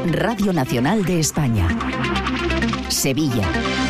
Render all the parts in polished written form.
Radio Nacional de España. Sevilla.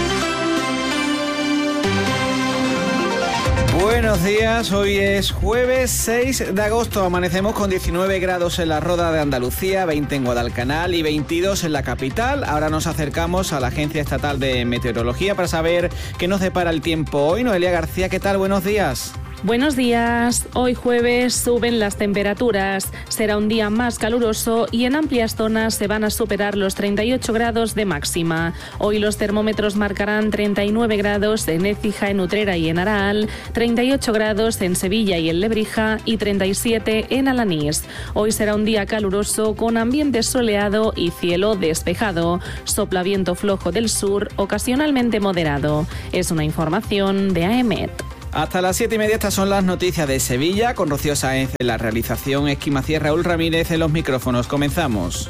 Buenos días, hoy es jueves 6 de agosto, amanecemos con 19 grados en la Roda de Andalucía, 20 en Guadalcanal y 22 en la capital. Ahora nos acercamos a la Agencia Estatal de Meteorología para saber qué nos depara el tiempo hoy. Noelia García, ¿qué tal? Buenos días. Buenos días. Hoy jueves suben las temperaturas. Será un día más caluroso y en amplias zonas se van a superar los 38 grados de máxima. Hoy los termómetros marcarán 39 grados en Écija, en Utrera y en Araal, 38 grados en Sevilla y en Lebrija y 37 en Alanís. Hoy será un día caluroso con ambiente soleado y cielo despejado. Sopla viento flojo del sur, ocasionalmente moderado. Es una información de AEMET. Hasta las 7:30 estas son las noticias de Sevilla, con Rocío Sáenz en la realización, Esquimacía, Raúl Ramírez en los micrófonos. Comenzamos.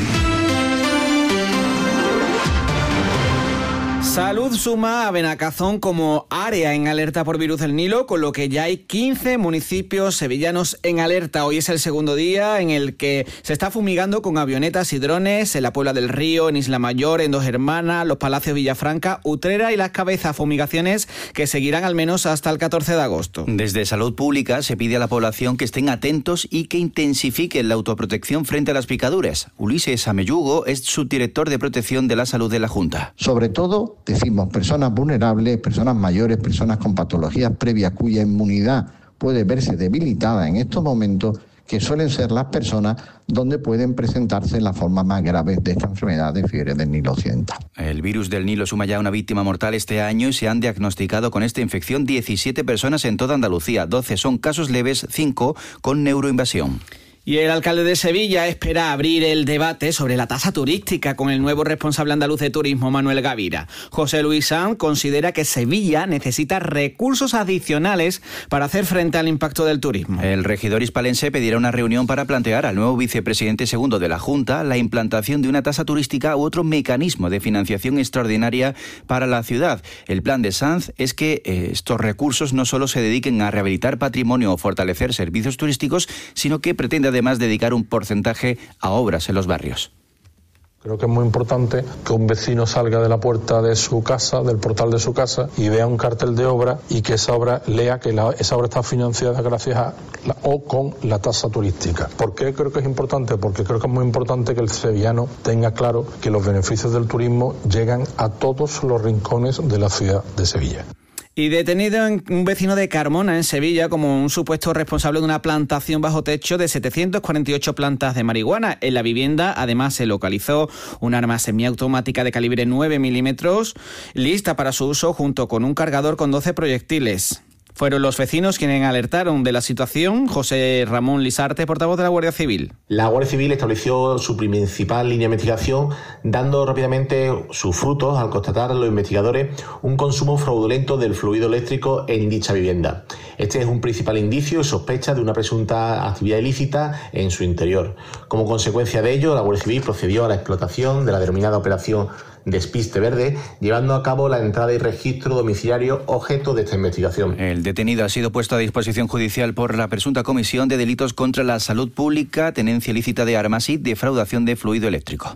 Salud suma a Benacazón como área en alerta por virus del Nilo, con lo que ya hay 15 municipios sevillanos en alerta. Hoy es el segundo día en el que se está fumigando con avionetas y drones en la Puebla del Río, en Isla Mayor, en Dos Hermanas, Los Palacios, Villafranca, Utrera y Las Cabezas. Fumigaciones que seguirán al menos hasta el 14 de agosto. Desde Salud Pública se pide a la población que estén atentos y que intensifiquen la autoprotección frente a las picaduras. Ulises Amellugo es subdirector de Protección de la Salud de la Junta. Sobre todo, decimos personas vulnerables, personas mayores, personas con patologías previas cuya inmunidad puede verse debilitada en estos momentos, que suelen ser las personas donde pueden presentarse las formas más graves de esta enfermedad de fiebre del Nilo occidental. El virus del Nilo suma ya una víctima mortal este año y se han diagnosticado con esta infección 17 personas en toda Andalucía. 12 son casos leves, 5 con neuroinvasión. Y el alcalde de Sevilla espera abrir el debate sobre la tasa turística con el nuevo responsable andaluz de turismo, Manuel Gavira. José Luis Sanz considera que Sevilla necesita recursos adicionales para hacer frente al impacto del turismo. El regidor hispalense pedirá una reunión para plantear al nuevo vicepresidente segundo de la Junta la implantación de una tasa turística u otro mecanismo de financiación extraordinaria para la ciudad. El plan de Sanz es que estos recursos no solo se dediquen a rehabilitar patrimonio o fortalecer servicios turísticos, sino que pretende además dedicar un porcentaje a obras en los barrios. Creo que es muy importante que un vecino salga de la puerta de su casa, del portal de su casa, y vea un cartel de obra y que esa obra lea que esa obra está financiada gracias a o con la tasa turística. ¿Por qué creo que es importante? Porque creo que es muy importante que el sevillano tenga claro que los beneficios del turismo llegan a todos los rincones de la ciudad de Sevilla. Y detenido un vecino de Carmona, en Sevilla, como un supuesto responsable de una plantación bajo techo de 748 plantas de marihuana. En la vivienda, además, se localizó un arma semiautomática de calibre 9 milímetros, lista para su uso, junto con un cargador con 12 proyectiles. Fueron los vecinos quienes alertaron de la situación. José Ramón Lisarte, portavoz de la Guardia Civil. La Guardia Civil estableció su principal línea de investigación, dando rápidamente sus frutos al constatar a los investigadores un consumo fraudulento del fluido eléctrico en dicha vivienda. Este es un principal indicio y sospecha de una presunta actividad ilícita en su interior. Como consecuencia de ello, la Guardia Civil procedió a la explotación de la denominada operación Despiste Verde, llevando a cabo la entrada y registro domiciliario objeto de esta investigación. El detenido ha sido puesto a disposición judicial por la presunta comisión de delitos contra la salud pública, tenencia ilícita de armas y defraudación de fluido eléctrico.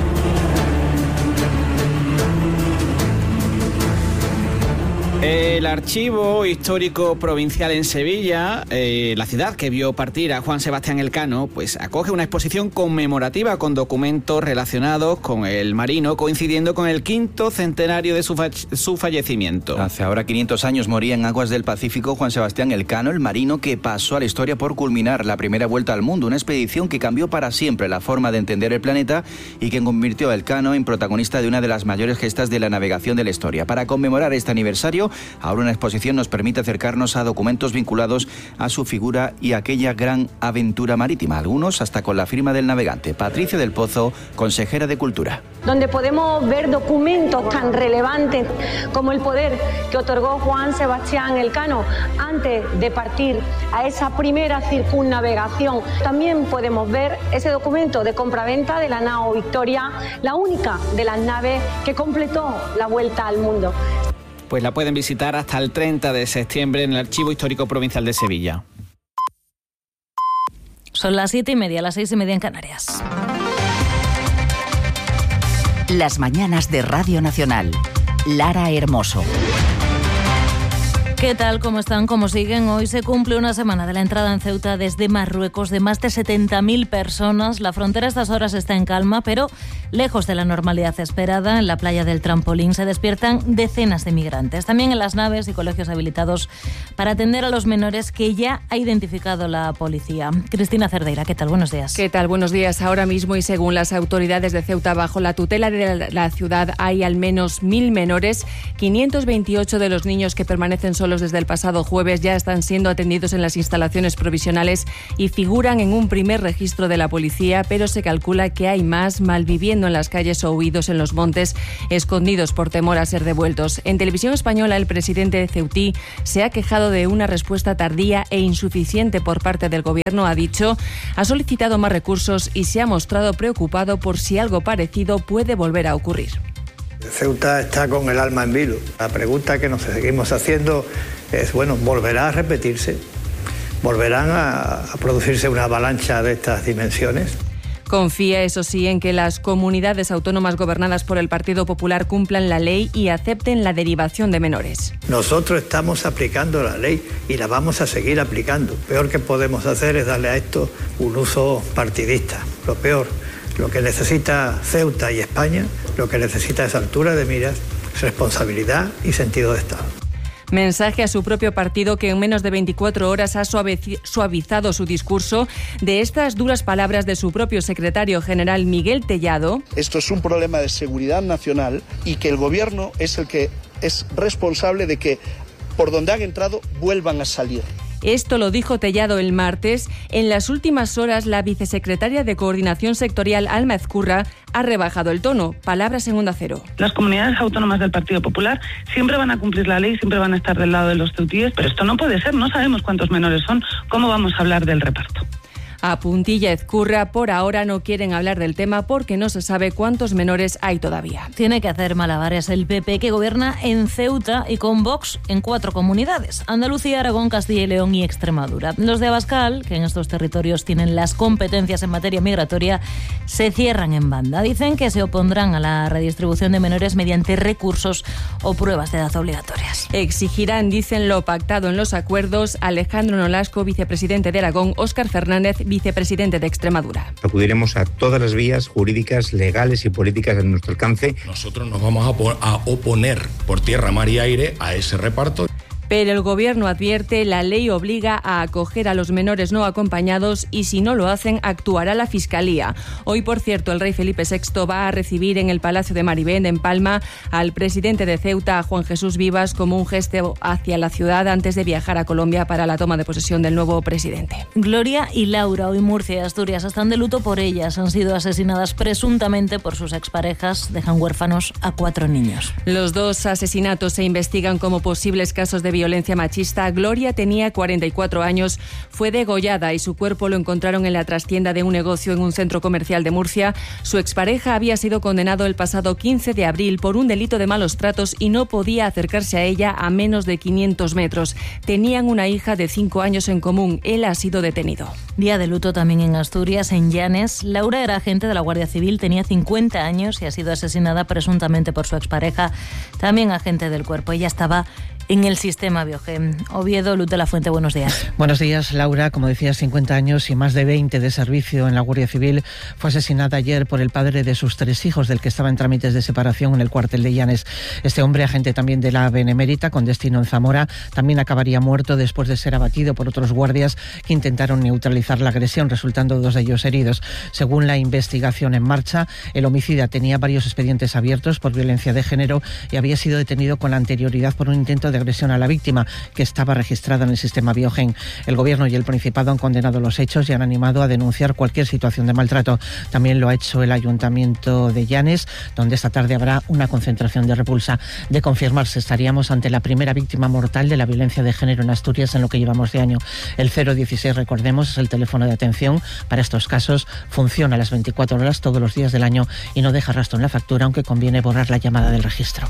El Archivo Histórico Provincial en Sevilla, la ciudad que vio partir a Juan Sebastián Elcano, pues acoge una exposición conmemorativa con documentos relacionados con el marino, coincidiendo con el 5º centenario de su fallecimiento. Hace ahora 500 años moría en aguas del Pacífico Juan Sebastián Elcano, el marino que pasó a la historia por culminar la primera vuelta al mundo, una expedición que cambió para siempre la forma de entender el planeta y que convirtió a Elcano en protagonista de una de las mayores gestas de la navegación de la historia. Para conmemorar este aniversario, ahora una exposición nos permite acercarnos a documentos vinculados a su figura y aquella gran aventura marítima, algunos hasta con la firma del navegante. Patricia del Pozo, consejera de Cultura. Donde podemos ver documentos tan relevantes como el poder que otorgó Juan Sebastián Elcano antes de partir a esa primera circunnavegación. También podemos ver ese documento de compraventa de la nao Victoria, la única de las naves que completó la vuelta al mundo. Pues la pueden visitar hasta el 30 de septiembre en el Archivo Histórico Provincial de Sevilla. Son las 7:30, las 6:30 en Canarias. Las mañanas de Radio Nacional. Lara Hermoso. ¿Qué tal? ¿Cómo están? ¿Cómo siguen? Hoy se cumple una semana de la entrada en Ceuta desde Marruecos de más de 70.000 personas. La frontera a estas horas está en calma, pero lejos de la normalidad esperada. En la playa del Trampolín se despiertan decenas de migrantes. También en las naves y colegios habilitados para atender a los menores que ya ha identificado la policía. Cristina Cerdeira, ¿qué tal? Buenos días. ¿Qué tal? Buenos días. Ahora mismo y según las autoridades de Ceuta, bajo la tutela de la ciudad hay al menos 1.000 menores. 528 de los niños que permanecen solos desde el pasado jueves ya están siendo atendidos en las instalaciones provisionales y figuran en un primer registro de la policía, pero se calcula que hay más malviviendo en las calles o huidos en los montes, escondidos por temor a ser devueltos. En Televisión Española, el presidente de Ceutí se ha quejado de una respuesta tardía e insuficiente por parte del gobierno. Ha dicho, ha solicitado más recursos y se ha mostrado preocupado por si algo parecido puede volver a ocurrir. Ceuta está con el alma en vilo. La pregunta que nos seguimos haciendo es, ¿volverá a repetirse? ¿Volverán a producirse una avalancha de estas dimensiones? Confía, eso sí, en que las comunidades autónomas gobernadas por el Partido Popular cumplan la ley y acepten la derivación de menores. Nosotros estamos aplicando la ley y la vamos a seguir aplicando. Lo peor que podemos hacer es darle a esto un uso partidista. Lo peor. Lo que necesita Ceuta y España, lo que necesita es altura de miras, responsabilidad y sentido de Estado. Mensaje a su propio partido, que en menos de 24 horas ha suavizado su discurso de estas duras palabras de su propio secretario general Miguel Tellado. Esto es un problema de seguridad nacional y que el gobierno es el que es responsable de que por donde han entrado vuelvan a salir. Esto lo dijo Tellado el martes. En las últimas horas, la vicesecretaria de Coordinación Sectorial, Alma Ezcurra, ha rebajado el tono. Palabras en Onda Cero. Las comunidades autónomas del Partido Popular siempre van a cumplir la ley, siempre van a estar del lado de los ceutíes, pero esto no puede ser, no sabemos cuántos menores son, ¿cómo vamos a hablar del reparto? A puntilla Ezcurra, por ahora no quieren hablar del tema porque no se sabe cuántos menores hay todavía. Tiene que hacer malabares el PP, que gobierna en Ceuta y con Vox en 4 comunidades: Andalucía, Aragón, Castilla y León y Extremadura. Los de Abascal, que en estos territorios tienen las competencias en materia migratoria, se cierran en banda. Dicen que se opondrán a la redistribución de menores mediante recursos o pruebas de edad obligatorias. Exigirán, dicen, lo pactado en los acuerdos. Alejandro Nolasco, vicepresidente de Aragón; Óscar Fernández, vicepresidente de Extremadura. Acudiremos a todas las vías jurídicas, legales y políticas a nuestro alcance. Nosotros nos vamos a oponer por tierra, mar y aire a ese reparto. Pero el gobierno advierte, la ley obliga a acoger a los menores no acompañados y si no lo hacen actuará la Fiscalía. Hoy, por cierto, el rey Felipe VI va a recibir en el Palacio de Maribén, en Palma, al presidente de Ceuta, a Juan Jesús Vivas, como un gesto hacia la ciudad antes de viajar a Colombia para la toma de posesión del nuevo presidente. Gloria y Laura, hoy Murcia y Asturias están de luto por ellas. Han sido asesinadas presuntamente por sus exparejas. Dejan huérfanos a 4 niños. Los 2 asesinatos se investigan como posibles casos de violencia machista. Gloria tenía 44 años, fue degollada y su cuerpo lo encontraron en la trastienda de un negocio en un centro comercial de Murcia. Su expareja había sido condenado el pasado 15 de abril por un delito de malos tratos y no podía acercarse a ella a menos de 500 metros. Tenían una hija de 5 años en común. Él ha sido detenido. Día de luto también en Asturias, en Llanes. Laura era agente de la Guardia Civil, tenía 50 años y ha sido asesinada presuntamente por su expareja, también agente del cuerpo. Ella estaba en el sistema Biogen. Oviedo, Luz de la Fuente, buenos días. Buenos días, Laura. Como decías, 50 años y más de 20 de servicio en la Guardia Civil. Fue asesinada ayer por el padre de sus 3 hijos, del que estaba en trámites de separación en el cuartel de Llanes. Este hombre, agente también de la Benemérita, con destino en Zamora, también acabaría muerto después de ser abatido por otros guardias que intentaron neutralizar la agresión, resultando 2 de ellos heridos. Según la investigación en marcha, el homicida tenía varios expedientes abiertos por violencia de género y había sido detenido con anterioridad por un intento de agresión a la víctima, que estaba registrada en el sistema Biogen. El Gobierno y el Principado han condenado los hechos y han animado a denunciar cualquier situación de maltrato. También lo ha hecho el Ayuntamiento de Llanes, donde esta tarde habrá una concentración de repulsa. De confirmarse, estaríamos ante la primera víctima mortal de la violencia de género en Asturias en lo que llevamos de año. El 016, recordemos, es el teléfono de atención para estos casos. Funciona a las 24 horas todos los días del año y no deja rastro en la factura, aunque conviene borrar la llamada del registro.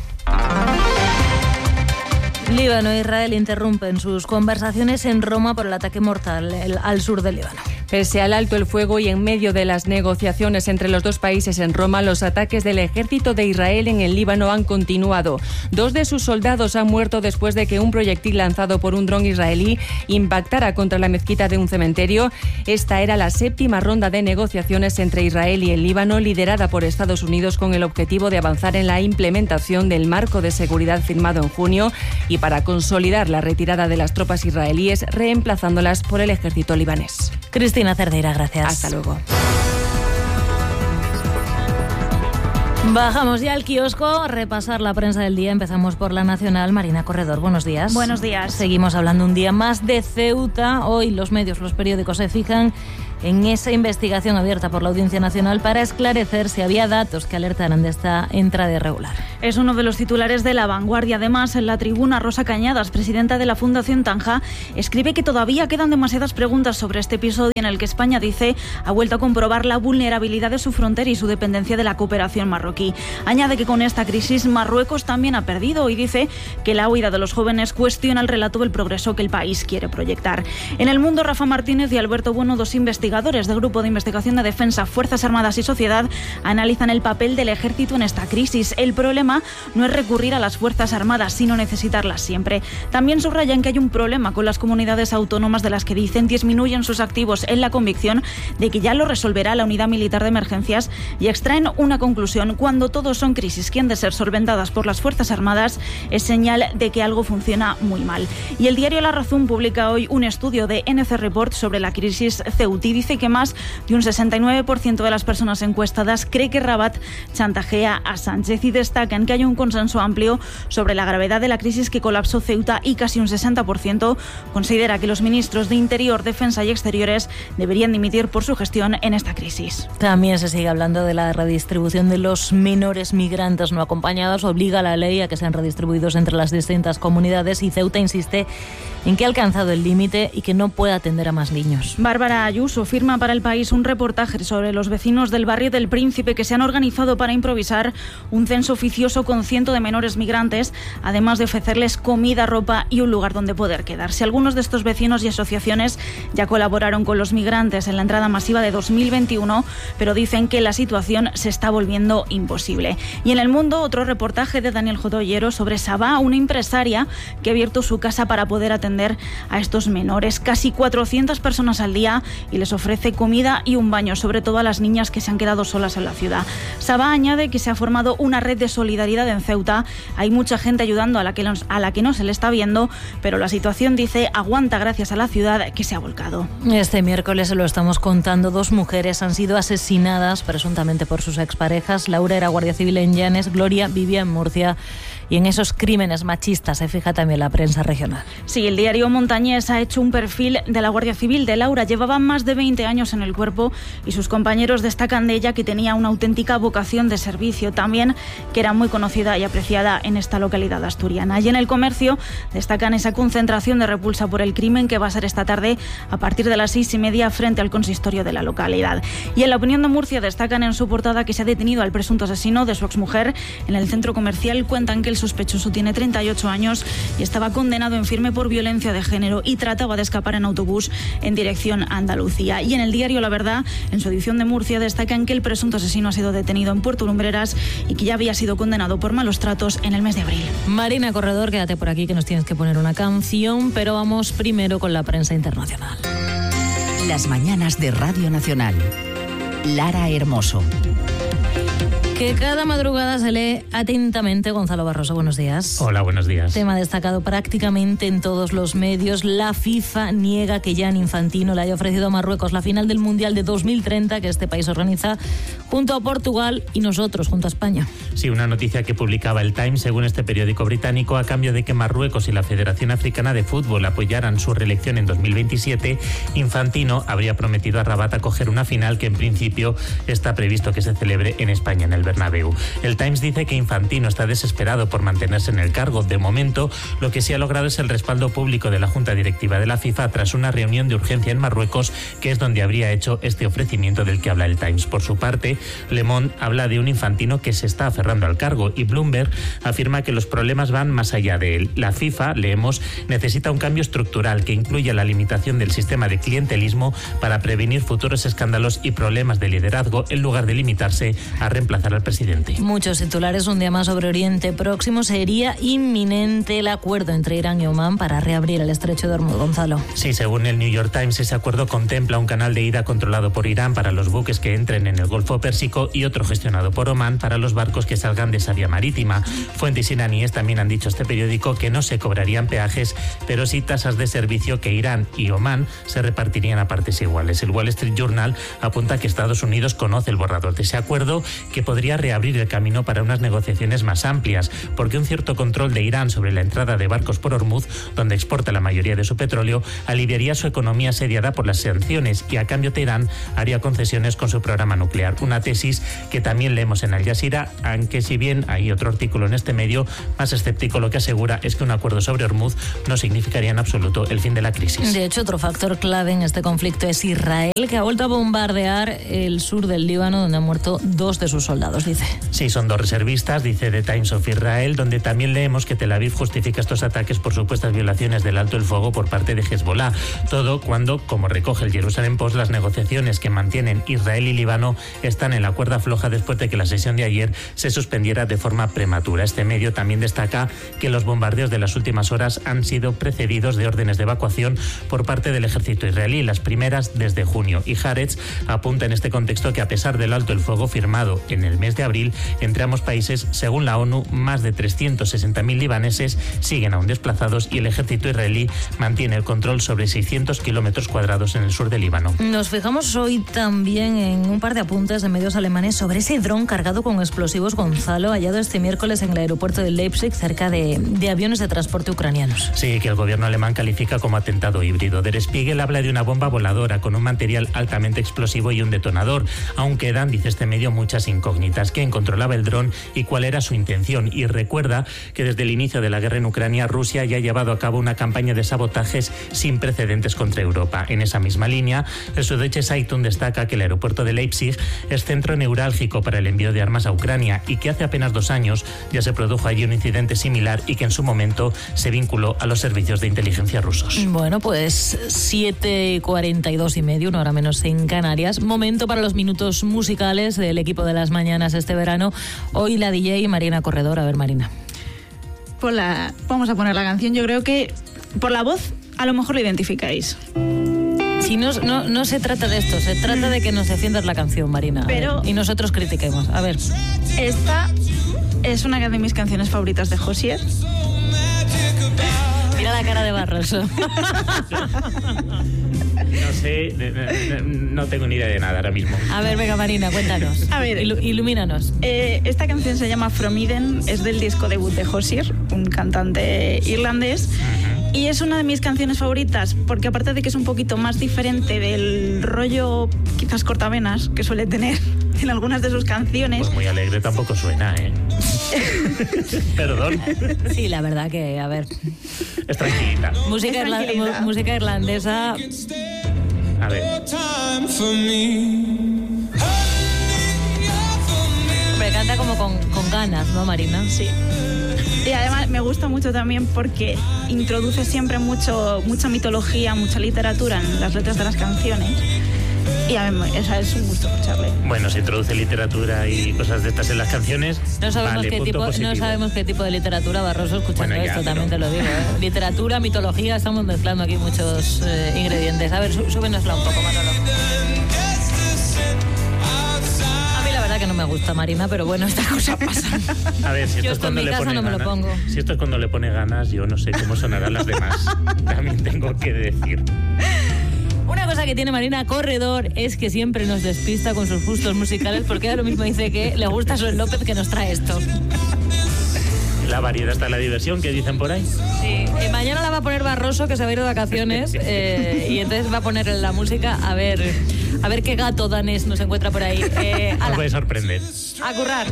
Líbano e Israel interrumpen sus conversaciones en Roma por el ataque mortal al sur del Líbano. Pese al alto el fuego y en medio de las negociaciones entre los dos países en Roma, los ataques del ejército de Israel en el Líbano han continuado. 2 de sus soldados han muerto después de que un proyectil lanzado por un dron israelí impactara contra la mezquita de un cementerio. Esta era la 7ª ronda de negociaciones entre Israel y el Líbano, liderada por Estados Unidos con el objetivo de avanzar en la implementación del marco de seguridad firmado en junio y para consolidar la retirada de las tropas israelíes, reemplazándolas por el ejército libanés. Cristina Cerdeira, gracias. Hasta luego. Bajamos ya al kiosco a repasar la prensa del día. Empezamos por La Nacional. Marina Corredor, buenos días. Buenos días. Seguimos hablando un día más de Ceuta. Hoy los medios, los periódicos se fijan en esa investigación abierta por la Audiencia Nacional para esclarecer si había datos que alertaran de esta entrada irregular. Es uno de los titulares de La Vanguardia. Además, en La Tribuna, Rosa Cañadas, presidenta de la Fundación Tanja, escribe que todavía quedan demasiadas preguntas sobre este episodio en el que España, dice, ha vuelto a comprobar la vulnerabilidad de su frontera y su dependencia de la cooperación marroquí. Añade que con esta crisis Marruecos también ha perdido y dice que la huida de los jóvenes cuestiona el relato del progreso que el país quiere proyectar. En El Mundo, Rafa Martínez y Alberto Bueno, dos investigadores del Grupo de Investigación de Defensa, Fuerzas Armadas y Sociedad, analizan el papel del ejército en esta crisis. El problema no es recurrir a las Fuerzas Armadas, sino necesitarlas siempre. También subrayan que hay un problema con las comunidades autónomas de las que dicen disminuyen sus activos, en la convicción de que ya lo resolverá la Unidad Militar de Emergencias, y extraen una conclusión: cuando todos son crisis que han de ser solventadas por las Fuerzas Armadas, es señal de que algo funciona muy mal. Y el diario La Razón publica hoy un estudio de NC Report sobre la crisis ceutí. Dice que más de un 69% de las personas encuestadas cree que Rabat chantajea a Sánchez, y destacan que hay un consenso amplio sobre la gravedad de la crisis que colapsó Ceuta, y casi un 60% considera que los ministros de Interior, Defensa y Exteriores deberían dimitir por su gestión en esta crisis. También se sigue hablando de la redistribución de los menores migrantes no acompañados. Obliga a la ley a que sean redistribuidos entre las distintas comunidades, y Ceuta insiste en que ha alcanzado el límite y que no puede atender a más niños. Bárbara Ayuso firma para El País un reportaje sobre los vecinos del barrio del Príncipe que se han organizado para improvisar un censo oficioso con 100 de menores migrantes, además de ofrecerles comida, ropa y un lugar donde poder quedarse. Algunos de estos vecinos y asociaciones ya colaboraron con los migrantes en la entrada masiva de 2021, pero dicen que la situación se está volviendo imposible. Y en El Mundo, otro reportaje de Daniel Jodoyero sobre Sabá, una empresaria que ha abierto su casa para poder atender a estos menores. Casi 400 personas al día, y les ofrece comida y un baño, sobre todo a las niñas que se han quedado solas en la ciudad. Sabá añade que se ha formado una red de solidaridad en Ceuta. Hay mucha gente ayudando a la que no se le está viendo, pero la situación, dice, aguanta gracias a la ciudad que se ha volcado. Este miércoles, se lo estamos contando, 2 mujeres han sido asesinadas presuntamente por sus exparejas. Laura era guardia civil en Llanes, Gloria vivía en Murcia. Y en esos crímenes machistas se fija también la prensa regional. Sí, el diario Montañés ha hecho un perfil de la Guardia Civil de Laura. Llevaba más de 20 años en el cuerpo, y sus compañeros destacan de ella que tenía una auténtica vocación de servicio. También que era muy conocida y apreciada en esta localidad asturiana. Y en El Comercio destacan esa concentración de repulsa por el crimen que va a ser esta tarde a partir de las 6:30 frente al consistorio de la localidad. Y en La Opinión de Murcia destacan en su portada que se ha detenido al presunto asesino de su exmujer en el centro comercial. Cuentan que el sospechoso tiene 38 años y estaba condenado en firme por violencia de género, y trataba de escapar en autobús en dirección a Andalucía. Y en el diario La Verdad, en su edición de Murcia, destacan que el presunto asesino ha sido detenido en Puerto Lumbreras y que ya había sido condenado por malos tratos en el mes de abril. Marina Corredor, quédate por aquí que nos tienes que poner una canción, pero vamos primero con la prensa internacional. Las mañanas de Radio Nacional. Lara Hermoso. Que cada madrugada se lee atentamente. Gonzalo Barroso, buenos días. Hola, buenos días. Tema destacado prácticamente en todos los medios. La FIFA niega que Gianni Infantino le haya ofrecido a Marruecos la final del Mundial de 2030 que este país organiza junto a Portugal, y nosotros junto a España. Sí, una noticia que publicaba el Times, según este periódico británico, a cambio de que Marruecos y la Federación Africana de Fútbol apoyaran su reelección en 2027, Infantino habría prometido a Rabat acoger una final que en principio está previsto que se celebre en España en el el Bernabéu. El Times dice que Infantino está desesperado por mantenerse en el cargo. De momento, lo que sí ha logrado es el respaldo público de la Junta Directiva de la FIFA tras una reunión de urgencia en Marruecos, que es donde habría hecho este ofrecimiento del que habla el Times. Por su parte, Le Monde habla de un Infantino que se está aferrando al cargo y Bloomberg afirma que los problemas van más allá de él. La FIFA, leemos, necesita un cambio estructural que incluya la limitación del sistema de clientelismo para prevenir futuros escándalos y problemas de liderazgo en lugar de limitarse a reemplazar al presidente. Muchos titulares un día más sobre Oriente Próximo. Sería inminente el acuerdo entre Irán y Omán para reabrir el estrecho de Hormuz. Gonzalo. Sí, según el New York Times, ese acuerdo contempla un canal de ida controlado por Irán para los buques que entren en el Golfo Pérsico y otro gestionado por Omán para los barcos que salgan de esa vía marítima. Fuentes iraníes también han dicho a este periódico que no se cobrarían peajes, pero sí tasas de servicio que Irán y Omán se repartirían a partes iguales. El Wall Street Journal apunta que Estados Unidos conoce el borrador de ese acuerdo, que podría reabrir el camino para unas negociaciones más amplias, porque un cierto control de Irán sobre la entrada de barcos por Hormuz, donde exporta la mayoría de su petróleo, aliviaría su economía asediada por las sanciones y a cambio Teherán haría concesiones con su programa nuclear. Una tesis que también leemos en Al Jazeera, aunque si bien hay otro artículo en este medio más escéptico, lo que asegura es que un acuerdo sobre Hormuz no significaría en absoluto el fin de la crisis. De hecho, otro factor clave en este conflicto es Israel, que ha vuelto a bombardear el sur del Líbano, donde han muerto 2 de sus soldados, dice. Sí, son 2 reservistas, dice The Times of Israel, donde también leemos que Tel Aviv justifica estos ataques por supuestas violaciones del alto el fuego por parte de Hezbollah. Todo cuando, como recoge el Jerusalem Post, las negociaciones que mantienen Israel y Líbano están en la cuerda floja después de que la sesión de ayer se suspendiera de forma prematura. Este medio también destaca que los bombardeos de las últimas horas han sido precedidos de órdenes de evacuación por parte del ejército israelí, las primeras desde junio. Y Haaretz apunta en este contexto que a pesar del alto el fuego firmado en el mes de abril entre ambos países, según la ONU, más de 360.000 libaneses siguen aún desplazados y el ejército israelí mantiene el control sobre 600 kilómetros cuadrados en el sur del Líbano. Nos fijamos hoy también en un par de apuntes de medios alemanes sobre ese dron cargado con explosivos, Gonzalo, hallado este miércoles en el aeropuerto de Leipzig, cerca de aviones de transporte ucranianos. Sí, que el gobierno alemán califica como atentado híbrido. Der Spiegel habla de una bomba voladora con un material altamente explosivo y un detonador. Aún quedan, dice este medio, muchas incógnitas. ¿Quién controlaba el dron y cuál era su intención? Y recuerda que desde el inicio de la guerra en Ucrania, Rusia ya ha llevado a cabo una campaña de sabotajes sin precedentes contra Europa. En esa misma línea, el Süddeutsche Zeitung destaca que el aeropuerto de Leipzig es centro neurálgico para el envío de armas a Ucrania y que hace apenas 2 años ya se produjo allí un incidente similar y que en su momento se vinculó a los servicios de inteligencia rusos. Bueno, pues 7:42:30, 1 hora menos en Canarias. Momento para los minutos musicales del equipo de las mañanas este verano. Hoy la DJ Marina Corredor. A ver, Marina. Vamos a poner la canción. Yo creo que por la voz a lo mejor lo identificáis. Si no se trata de esto, se trata de que nos defiendas la canción, Marina. Pero y nosotros critiquemos. A ver. Esta es una de mis canciones favoritas de Josier. Mira la cara de Barroso. No sé, no tengo ni idea de nada ahora mismo. A ver, venga, Marina, cuéntanos. A ver, ilumínanos. Esta canción se llama From Eden, es del disco debut de Josier, un cantante irlandés. Y es una de mis canciones favoritas, porque aparte de que es un poquito más diferente del rollo quizás cortavenas que suele tener en algunas de sus canciones. Pues muy alegre tampoco suena, ¿eh? Perdón. Sí, la verdad que, a ver. Es tranquilita. Música irlandesa. A ver. Me canta como con ganas, ¿no, Marina? Sí. Y además me gusta mucho también porque introduce siempre mucha mitología, mucha literatura en las letras de las canciones. Y a mí, es un gusto escucharle. Bueno, se introduce literatura y cosas de estas en las canciones. No sabemos qué tipo de literatura, Barroso, escuchando esto, también te lo digo. Literatura, mitología, estamos mezclando aquí muchos ingredientes. A ver, súbenosla un poco, Manolo. Que no me gusta, Marina, pero bueno, estas cosas pasan. A ver, si esto es cuando le pone ganas, si esto es cuando le pone ganas, yo no sé cómo sonarán las demás. También tengo que decir. Una cosa que tiene Marina Corredor es que siempre nos despista con sus gustos musicales, porque ahora mismo dice que le gusta Joel López, que nos trae esto. La variedad está la diversión, que dicen por ahí. Sí, mañana la va a poner Barroso, que se va a ir de vacaciones, y entonces va a poner la música a ver qué gato danés nos encuentra por ahí. Nos puede sorprender. A currar.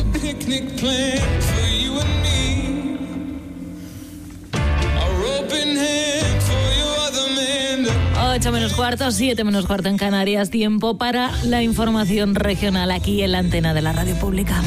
8 menos cuarto, 7 menos cuarto en Canarias. Tiempo para la información regional aquí en la antena de la radio pública.